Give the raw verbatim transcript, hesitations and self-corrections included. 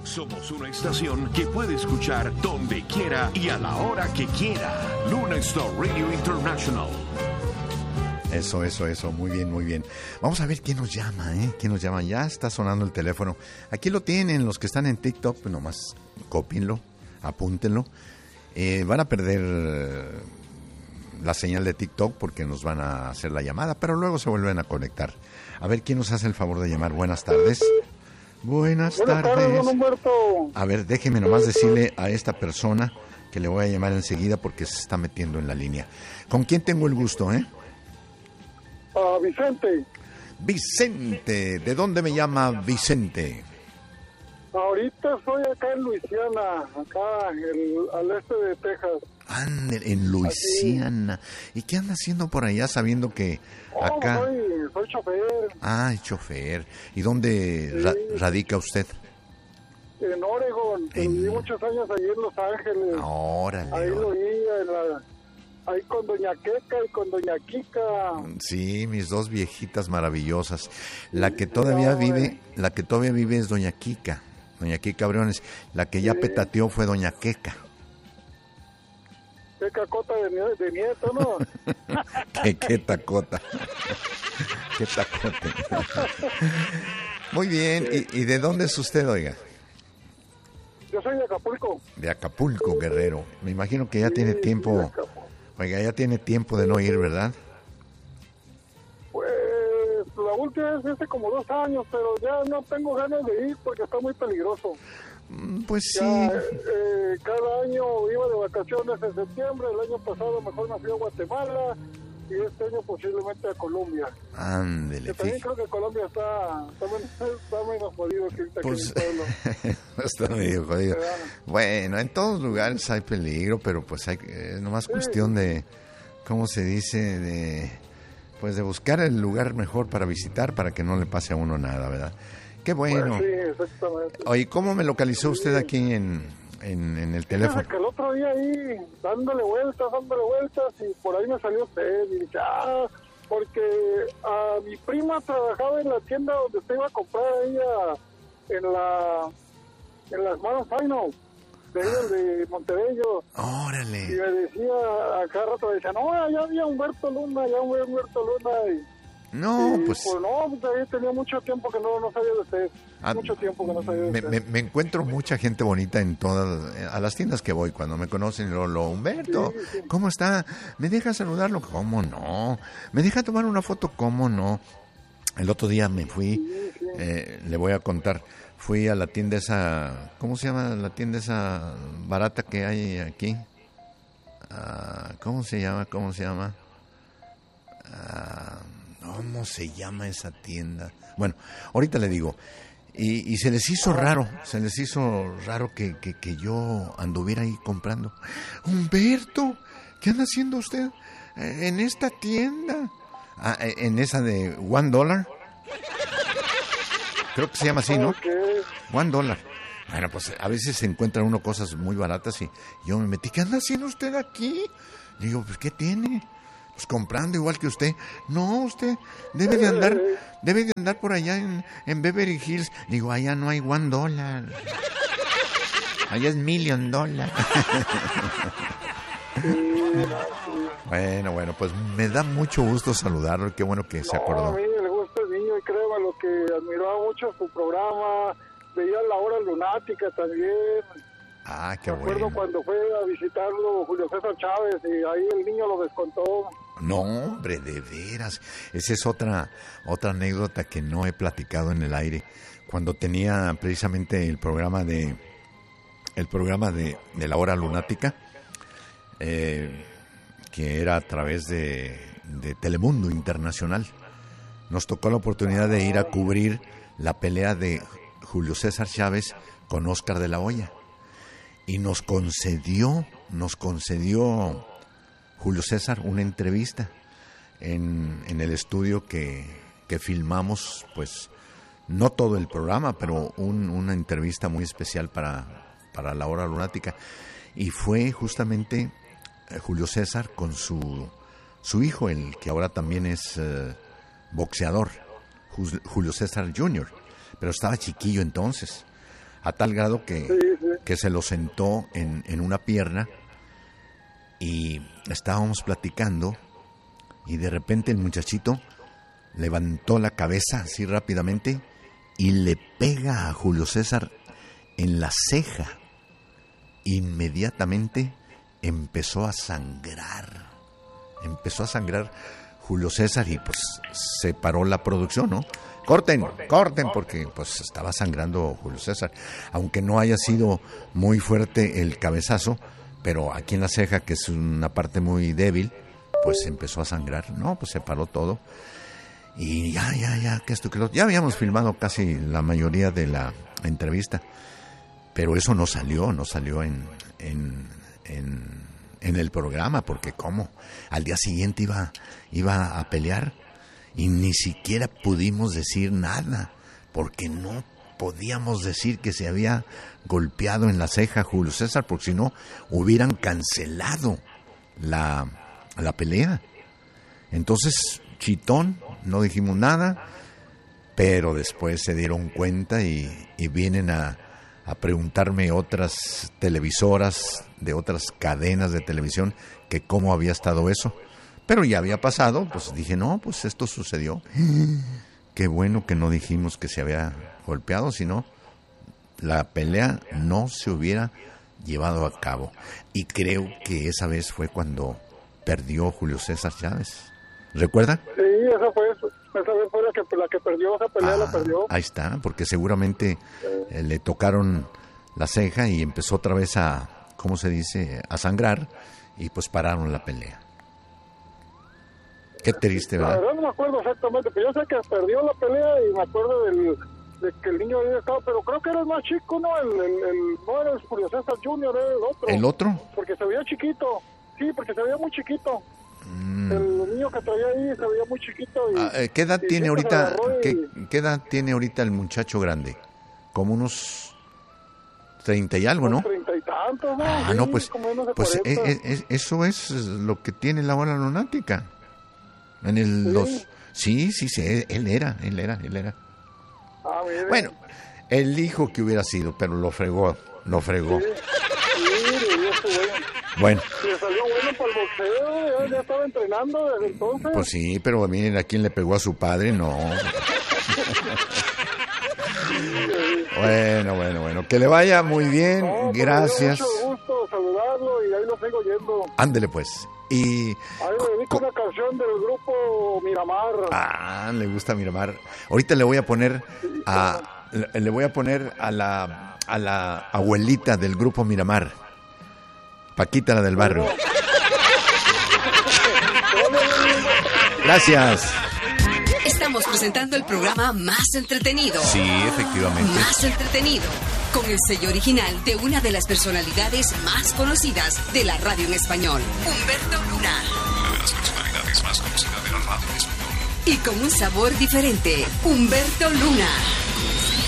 Somos una estación que puede escuchar donde quiera y a la hora que quiera. Luna Star Radio International. Eso, eso, eso, muy bien, muy bien. Vamos a ver quién nos llama, ¿eh? ¿Quién nos llama? Ya está sonando el teléfono. Aquí lo tienen, los que están en TikTok, pues nomás cópienlo, apúntenlo. Eh, van a perder eh, la señal de TikTok porque nos van a hacer la llamada, pero luego se vuelven a conectar. A ver quién nos hace el favor de llamar. Buenas tardes. Buenas, Buenas tardes. tardes, don Humberto. A ver, déjeme nomás decirle a esta persona que le voy a llamar enseguida porque se está metiendo en la línea. ¿Con quién tengo el gusto, eh? A uh, Vicente. Vicente, ¿de dónde me llama Vicente? Ahorita estoy acá en Luisiana, acá el, al este de Texas. Ande, en Luisiana. Aquí. ¿Y qué anda haciendo por allá sabiendo que acá? Oh, soy, soy chofer. Ah, chofer. ¿Y dónde sí. ra- radica usted? En Oregon. En... Viví muchos años ahí en Los Ángeles. Órale. Ahí lo oía, en la... ahí con doña Queca y con doña Kika. Sí, mis dos viejitas maravillosas. La que todavía no, vive, eh. la que todavía vive es doña Kika. Doña Kika Briones. La que ya sí. petateó fue doña Queca. Qué cacota de, de nieto, ¿no? qué, qué tacota. Qué tacote. Muy bien. Sí. ¿Y, ¿Y de dónde es usted, oiga? Yo soy de Acapulco. De Acapulco, Guerrero. Me imagino que ya sí, tiene tiempo. Oiga, ya tiene tiempo de no ir, ¿verdad? Pues la última vez hace como dos años, pero ya no tengo ganas de ir porque está muy peligroso. Pues sí. Ya, eh, cada año iba de vacaciones en septiembre, el año pasado mejor me fui a Guatemala y este año posiblemente a Colombia. Ándele. Que también creo que Colombia está, está, está menos jodido que ahorita pues, que el pueblo. Está medio jodido. Bueno, en todos lugares hay peligro, pero pues hay es nomás sí. cuestión de, ¿cómo se dice? De, pues de buscar el lugar mejor para visitar para que no le pase a uno nada, ¿verdad? Qué bueno. Pues sí, exactamente. Oye, ¿cómo me localizó usted aquí en, en, en el teléfono? Que el otro día ahí, dándole vueltas, dándole vueltas, y por ahí me salió usted, y dije, ah, porque a mi prima trabajaba en la tienda donde usted iba a comprar ahí a, en la, en las manos Final, de ahí ah. de Montebello. Órale. Y me decía, a cada rato me decía, no, allá había Humberto Luna, allá había Humberto Luna, y No, y, pues... pues no, pues ahí tenía mucho tiempo que no, no sabía de usted. Ah, mucho tiempo que no sabía de me, usted. Me, me encuentro mucha gente bonita en todas, a las tiendas que voy, cuando me conocen, lo, lo Humberto, sí, sí. ¿Cómo está? ¿Me deja saludarlo? ¿Cómo no? ¿Me deja tomar una foto? ¿Cómo no? El otro día me fui, sí, sí. Eh, le voy a contar, fui a la tienda esa, ¿cómo se llama la tienda esa barata que hay aquí? Uh, ¿Cómo se llama? ¿Cómo se llama? Uh, ¿Cómo se llama esa tienda? Bueno, ahorita le digo. Y, y se les hizo raro, se les hizo raro que, que, que yo anduviera ahí comprando. Humberto, ¿qué anda haciendo usted en esta tienda? Ah, en esa de One Dollar. Creo que se llama así, ¿no? One Dollar. Bueno, pues a veces se encuentran uno cosas muy baratas y yo me metí. ¿Qué anda haciendo usted aquí? Le digo, pues ¿qué tiene? Pues comprando igual que usted. No, usted debe de andar, debe de andar por allá en, en Beverly Hills. Digo, allá no hay one dollar. Allá es million dollar. Bueno, bueno, pues me da mucho gusto saludarlo. Qué bueno que se acordó. No, a mí le gusta el niño y creo lo que admiraba mucho su programa. Veía La Hora Lunática también. Ah, qué bueno. Me acuerdo cuando fue a visitarlo Julio César Chávez y ahí el niño lo descontó. No, hombre, de veras. Esa es otra otra anécdota que no he platicado en el aire. Cuando tenía precisamente el programa de el programa de, de La Hora Lunática, eh, que era a través de, de Telemundo Internacional, nos tocó la oportunidad de ir a cubrir la pelea de Julio César Chávez con Óscar de la Hoya. Y nos concedió, nos concedió Julio César una entrevista en, en el estudio que, que filmamos, pues, no todo el programa, pero un, una entrevista muy especial para, para La Hora Lunática. Y fue justamente Julio César con su, su hijo, el que ahora también es uh, boxeador, Julio César junior, pero estaba chiquillo entonces. a tal grado que, Sí, sí. que se lo sentó en, en una pierna y estábamos platicando y de repente el muchachito levantó la cabeza así rápidamente y le pega a Julio César en la ceja. Inmediatamente empezó a sangrar, empezó a sangrar Julio César y pues se paró la producción, ¿no? Corten, corten, porque pues estaba sangrando Julio César, aunque no haya sido muy fuerte el cabezazo, pero aquí en la ceja, que es una parte muy débil, pues empezó a sangrar, no, pues se paró todo. Y ya, ya, ya, que esto, que lo... ya habíamos filmado casi la mayoría de la entrevista, pero eso no salió, no salió en, en, en, en el programa, porque ¿cómo? Al día siguiente iba, iba a pelear y ni siquiera pudimos decir nada, porque no podíamos decir que se había golpeado en la ceja Julio César, porque si no hubieran cancelado la, la pelea. Entonces, chitón, no dijimos nada, pero después se dieron cuenta y, y vienen a, a preguntarme otras televisoras de otras cadenas de televisión que cómo había estado eso. Pero ya había pasado, pues dije, no, pues esto sucedió. Qué bueno que no dijimos que se había golpeado, sino la pelea no se hubiera llevado a cabo. Y creo que esa vez fue cuando perdió Julio César Chávez. ¿Recuerdan? Sí, esa fue, esa vez fue la que, la que perdió, esa pelea ah, la perdió. Ahí está, porque seguramente eh, le tocaron la ceja y empezó otra vez a, ¿cómo se dice?, a sangrar, y pues pararon la pelea. Qué triste, ¿verdad? La verdad no me acuerdo exactamente, pero yo sé que perdió la pelea y me acuerdo del, de que el niño había estado, pero creo que era el más chico, ¿no? El, el, el, no era el Julio César junior, era el otro. ¿El otro? Porque se veía chiquito, sí, porque se veía muy chiquito. Mm. El niño que traía ahí se veía muy chiquito. Y, ah, ¿Qué edad tiene ahorita? Y... ¿qué, ¿Qué edad tiene ahorita el muchacho grande? Como unos treinta y algo, ¿no? Treinta y tantos, ¿no? Ah, sí, no, pues, pues eh, eh, eso es lo que tiene la bola lunática. En el ¿Sí? dos. Sí, sí, sí, él era, él era, él era. Ah, bueno, el hijo que hubiera sido, pero lo fregó, lo fregó. Sí, sí, bueno. Le salió bueno para el boxeo, ya, ya estaba entrenando desde entonces. Pues sí, pero miren a quién le pegó a su padre, no. Bueno, bueno, bueno, que le vaya muy bien, no, gracias. Mucho gusto saludarlo y ahí lo sigo yendo. Ándele pues. Y ahí le dedico una canción del grupo Miramar. Ah, le gusta Miramar. Ahorita le voy a poner a le, le voy a poner a la a la abuelita del grupo Miramar, Paquita, la del barrio. Gracias. Estamos presentando el programa más entretenido. Sí, efectivamente. Más entretenido. Con el sello original de una de las personalidades más conocidas de la radio en español, Humberto Luna. Una de las personalidades más conocidas de la radio en español. Y con un sabor diferente, Humberto Luna.